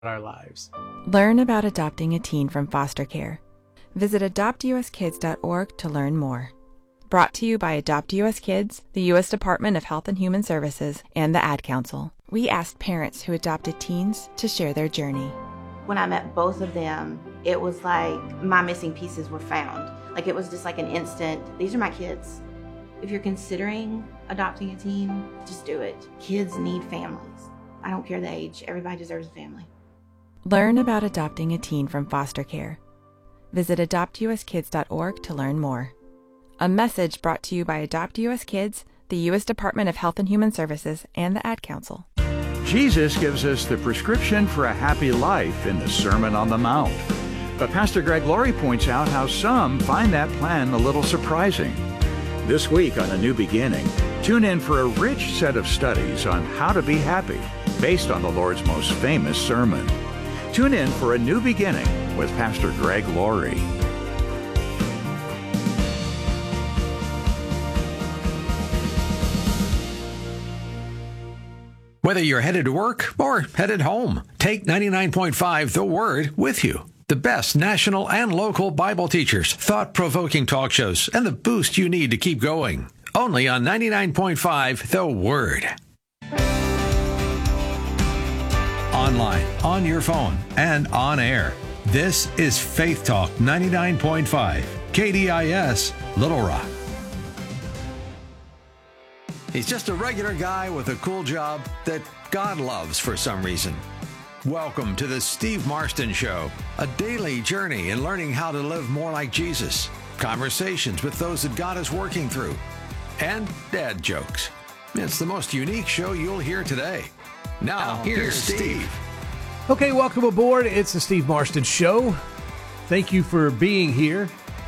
our lives. Learn about adopting a teen from foster care. Visit adoptuskids.org to learn more. Brought to you by Adopt US Kids, the U.S. Department of Health and Human Services, and the Ad Council. We asked parents who adopted teens to share their journey. When I met both of them, it was like my missing pieces were found. Like it was just like an instant, these are my kids. If you're considering adopting a teen, just do it. Kids need families. I don't care the age, everybody deserves a family. Learn about adopting a teen from foster care. Visit adoptuskids.org to learn more. A message brought to you by Adopt US Kids, the U.S. Department of Health and Human Services, and the Ad Council. Jesus gives us the prescription for a happy life in the Sermon on the Mount. But Pastor Greg Laurie points out how some find that plan a little surprising. This week on A New Beginning, tune in for a rich set of studies on how to be happy based on the Lord's most famous sermon. Tune in for A New Beginning with Pastor Greg Laurie. Whether you're headed to work or headed home, take 99.5 The Word with you. The best national and local Bible teachers, thought-provoking talk shows, and the boost you need to keep going. Only on 99.5 The Word. Online, on your phone, and on air. This is Faith Talk 99.5, KDIS, Little Rock. He's just a regular guy with a cool job that God loves for some reason. Welcome to the Steve Marston Show, a daily journey in learning how to live more like Jesus, conversations with those that God is working through, and dad jokes. It's the most unique show you'll hear today. Now, here's Steve. Okay, welcome aboard. It's the Steve Marston Show. Thank you for being here.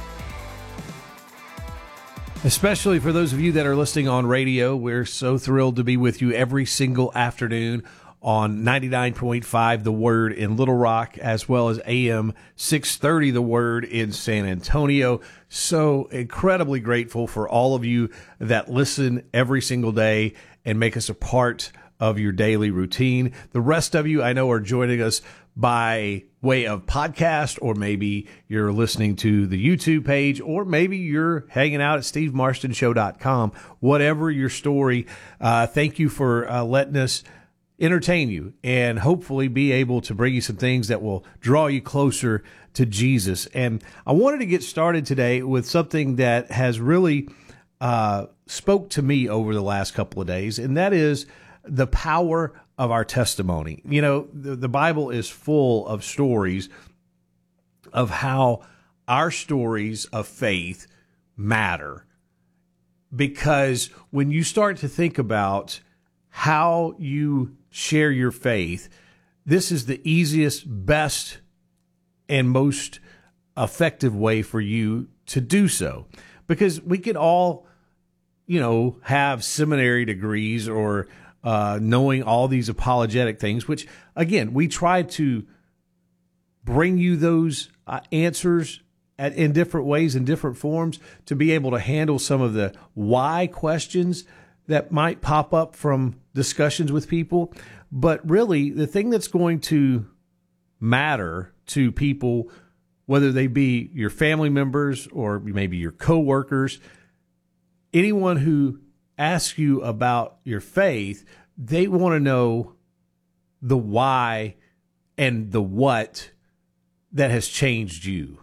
Especially for those of you that are listening on radio, we're so thrilled to be with you every single afternoon on 99.5 The Word in Little Rock, as well as AM 630 The Word in San Antonio. So incredibly grateful for all of you that listen every single day and make us a part of your daily routine. The rest of you, I know, are joining us by way of podcast, or maybe you're listening to the YouTube page, or maybe you're hanging out at stevemarston.show.com. Whatever your story, thank you for letting us entertain you and hopefully be able to bring you some things that will draw you closer to Jesus. And I wanted to get started today with something that has really spoke to me over the last couple of days, and that is the power of our testimony. You know, the Bible is full of stories of how our stories of faith matter. Because when you start to think about how you share your faith, this is the easiest, best, and most effective way for you to do so. Because we could all, you know, have seminary degrees or knowing all these apologetic things, which, again, we try to bring you those answers in different ways, in different forms, to be able to handle some of the why questions that might pop up from discussions with people. But really, the thing that's going to matter to people, whether they be your family members or maybe your coworkers, anyone who asks you about your faith, they want to know the why and the what that has changed you.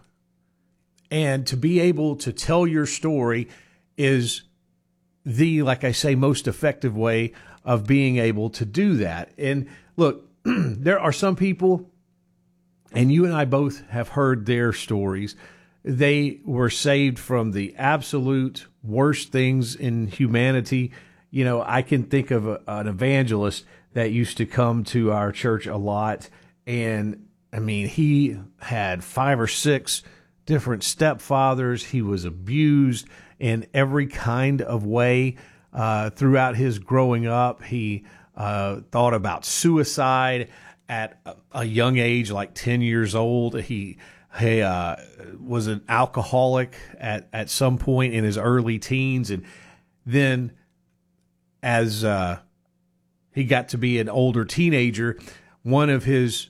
And to be able to tell your story is the, like I say, most effective way of being able to do that. And look, there are some people, and you and I both have heard their stories. They were saved from the absolute worst things in humanity. You know, I can think of an evangelist that used to come to our church a lot. And I mean, he had 5 or 6 different stepfathers. He was abused in every kind of way throughout his growing up. He thought about suicide at a young age, like 10 years old. He was an alcoholic at some point in his early teens. And then as he got to be an older teenager, one of his